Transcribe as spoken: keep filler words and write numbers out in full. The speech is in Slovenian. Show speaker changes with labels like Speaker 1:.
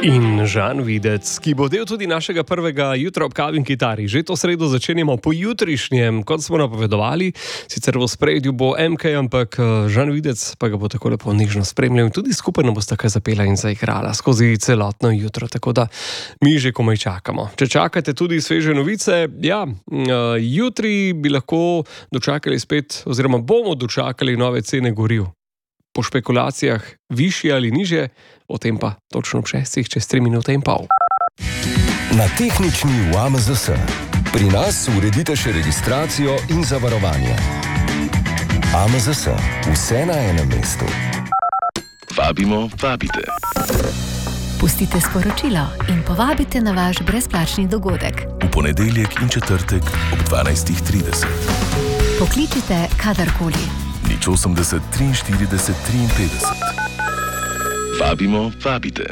Speaker 1: In Žan Videc, ki bo del tudi našega prvega jutra ob kavi in kitari. Že to sredo začenjamo po jutrišnjem, kot smo napovedovali. Sicer v spredju bo M K, ampak Žan Videc pa ga bo tako lepo nižno spremljal in tudi skupaj nam bosta kaj zapela in zaigrala skozi celotno jutro. Tako da mi že komaj čakamo. Če čakate tudi sveže novice, ja, jutri bi lahko dočakali spet, oziroma bomo dočakali nove cene goriv. Po špekulacijah višje ali nižje, o tem pa točno ob šestih, čez tri minute in pol.
Speaker 2: Na tehnični v A M Z S. Pri nas uredite še registracijo in zavarovanje. A M Z S. Vse na enem mestu.
Speaker 3: Vabimo, vabite.
Speaker 4: Pustite sporočilo in povabite na vaš brezplačni dogodek.
Speaker 3: V ponedeljek in četrtek ob dvanajstih trideset.
Speaker 4: Pokličite kadarkoli.
Speaker 3: nič osemdeset, triinštirideset, triinpetdeset. Vabimo, vabite.